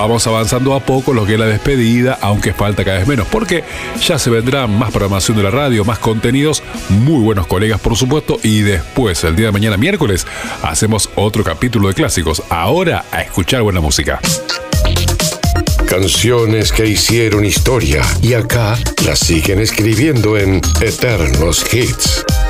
vamos avanzando a poco lo que es la despedida, aunque falta cada vez menos, porque ya se vendrá más programación de la radio, más contenidos, muy buenos colegas por supuesto, y después, el día de mañana miércoles, hacemos otro capítulo de clásicos. Ahora a escuchar buena música. Canciones que hicieron historia y acá las siguen escribiendo en Eternos Hits.